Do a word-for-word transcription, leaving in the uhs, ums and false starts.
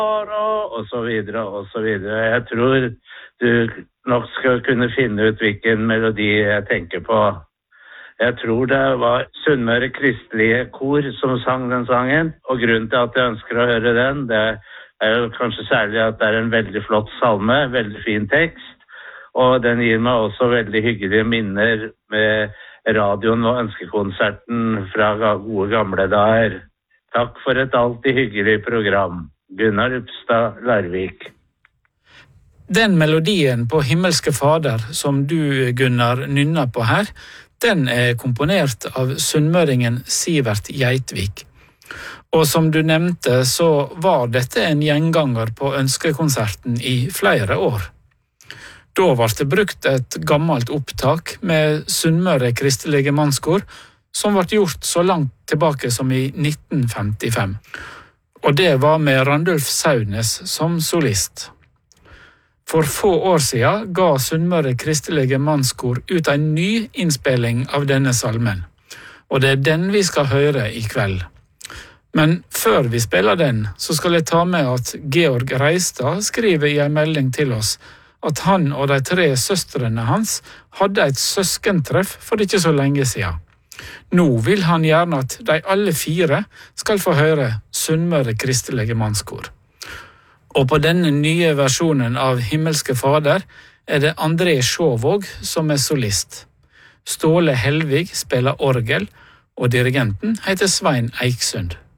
og så videre, og så videre. Jeg tror du nok skal kunne finne ut hvilken melodi jeg tenker på. Jeg tror det var Sunnmøre Kristelige Kor som sang den sangen, og grunnen til at jeg ønsker å høre den, det er jo kanskje særlig at det er en veldig flott salme, veldig fin tekst, og den gir meg også veldig hyggelige minner med radioen og ønskekonserten fra gode gamle dager. Takk for et alltid hyggelig program. Gunnar Upstad, Larvik. Den melodien på Himmelske Fader som du, Gunnar, nynner på her, den er komponert av sunnmøringen Sivert Geitvik. Og som du nevnte, så var dette en gjenganger på ønskekonserten i flere år. Da var det brukt et gammelt opptak med Sunnmøre Kristelige Mannskor, som ble gjort så langt tilbake som i nitten femtifem. Og det var med Randulf Saunes som solist. For få år siden ga Sunnmøre Kristelige Mannskor ut en ny innspilling av denne salmen, og det er den vi skal høre i kveld. Men før vi spiller den, så skal jeg ta med at Georg Reistad skriver i en melding til oss at han og de tre søstrene hans hadde et søskentreff for ikke så lenge siden. Nå vil han gjerne at de alle fire skal få høre Sunnmøre Kristelige Mannskor. Og på denne nye versjonen av Himmelske Fader er det André Sjåvåg som er solist. Ståle Helvig spiller orgel, og dirigenten heter Svein Eiksund.